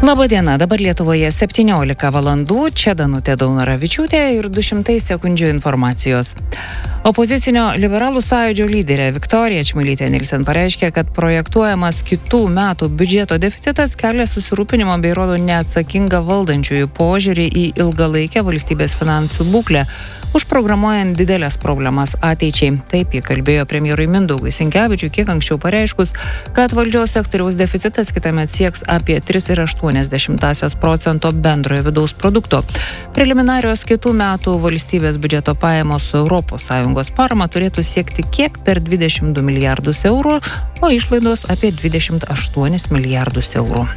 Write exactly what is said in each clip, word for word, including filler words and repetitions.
Labadiena, dabar Lietuvoje septyniolika valandų, čia Danutė Daunoravičiūtė ir du šimtai sekundžių informacijos. Opozicinio liberalų sąjūdžio lyderė Viktorija Čmilytė Nilsen pareiškė, kad projektuojamas kitų metų biudžeto deficitas kelia susirūpinimo bei rodo neatsakingą valdančiųjų požiūrį į ilgalaikę valstybės finansų būklę, užprogramuojant didelės problemas ateičiai. Taip ji kalbėjo premjerui Mindaugui Sinkevičiui kiek anksčiau pareiškus, kad valdžios sektoriaus deficitas kitąmet sieks apie tris ir aštuonias dešimtąsias procento bendrojo vidaus produkto. Preliminarios kitų metų valstybės biudžeto pajamos su Europos Sąjungos parama turėtų siekti kiek per dvidešimt du milijardus eurų, o išlaidos apie dvidešimt aštuonis milijardus eurų.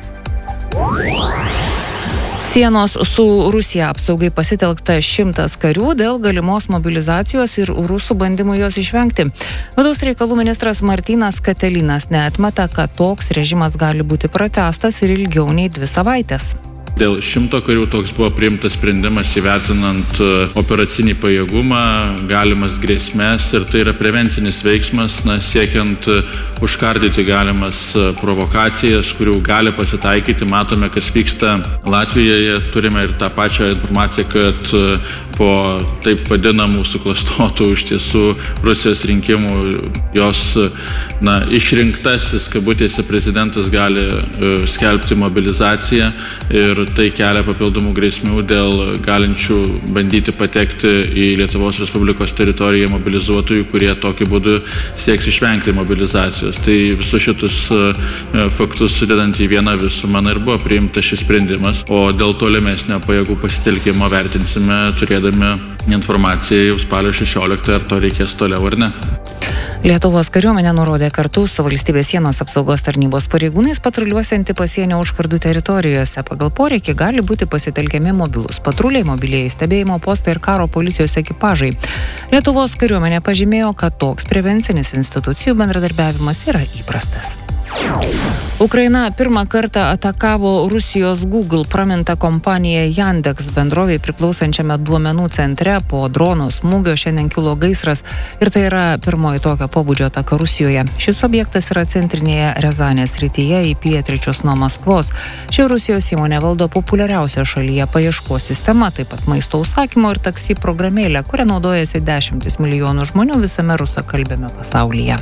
Sienos su Rusija apsaugai pasitelkta šimtas karių dėl galimos mobilizacijos ir rusų bandymų jos išvengti. Vidaus reikalų ministras Martynas Katelinas neatmeta, kad toks režimas gali būti pratęstas ir ilgiau nei dvi savaitės. Dėl šimto karių toks buvo priimtas sprendimas įvertinant operacinį pajėgumą, galimas grėsmės ir tai yra prevencinis veiksmas, na, siekiant užkardyti galimas provokacijas, kurių gali pasitaikyti. Matome, kas vyksta Latvijoje, turime ir tą pačią informaciją, kad po taip vadinamų suklastotų iš tiesų Rusijos rinkimų jos na, išrinktasis, kabutėse, prezidentas gali uh, skelbti mobilizaciją ir tai kelia papildomų grėsmių dėl galinčių bandyti patekti į Lietuvos Respublikos teritoriją mobilizuotojų, kurie tokiu būdu sieks išvengti mobilizacijos. Tai visus šitus uh, faktus sudedant į vieną visumą ir buvo priimtas šis sprendimas, o dėl tolimesnio pajėgų pasitelkimo vertinsime turėdami informaciją jau spalio šešioliktąją, ar to reikės toliau ar ne. Lietuvos kariuomenė nurodė kartu su valstybės sienos apsaugos tarnybos pareigūnais patruliuosianti pasienio užkardų teritorijose. Pagal poreikį gali būti pasitelkiami mobilūs patruliai, mobilieji stebėjimo postai ir karo policijos ekipažai. Lietuvos kariuomenė pažymėjo, kad toks prevencinis institucijų bendradarbiavimas yra įprastas. Ukraina pirmą kartą atakavo Rusijos Google pramintą kompaniją Yandex bendrovei priklausančiame duomenų centre. Po drono smūgio šiandien kilo gaisras ir tai yra pirmoji tokio pobūdžio ataka Rusijoje. Šis objektas yra centrinėje Rezanės srityje į pietryčius nuo Maskvos. Ši Rusijos įmonė valdo populiariausią šalyje paieškos sistemą, taip pat maisto užsakymo ir taksi programėlę, kurią naudojasi dešimtis milijonų žmonių visame rusakalbiame pasaulyje.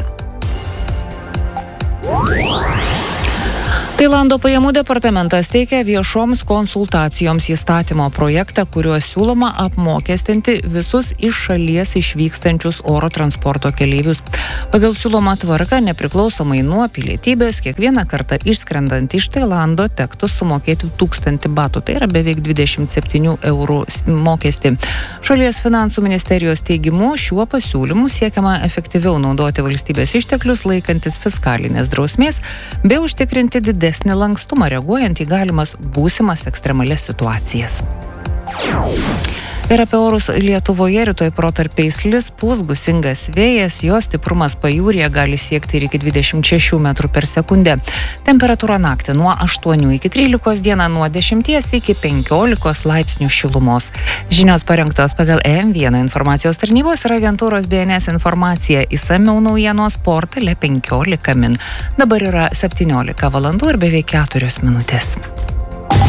Tailando pajamų departamentas teikia viešoms konsultacijoms įstatymo projektą, kuriuo siūloma apmokestinti visus iš šalies išvykstančius oro transporto keleivius. Pagal siūlomą tvarką, nepriklausomai nuo pilietybės, kiekvieną kartą išskrendant iš Tailando tektų sumokėti tūkstantį batų, tai yra beveik dvidešimt septynių eurų mokestį. Šalies finansų ministerijos teigimu, šiuo pasiūlymu siekiama efektyviau naudoti valstybės išteklius, laikantis fiskalinės drausmės, bei užtikrinti didesnį didesnį lankstumą reaguojant į galimas būsimas ekstremalias situacijas. Ir apie orus Lietuvoje rytoj protarpiais lis pūs gūsingas vėjas, jo stiprumas pajūryje gali siekti ir iki dvidešimt šešių metrų per sekundę. Temperatūra naktį nuo aštuonių iki trylikos, dieną nuo dešimties iki penkiolikos laipsnių šilumos. Žinios parengtos pagal E M vieną informacijos tarnybos ir agentūros B N S informacija. Išsamiau naujienos portale penkiolika min. Dabar yra septyniolika valandų ir beveik keturios minutės.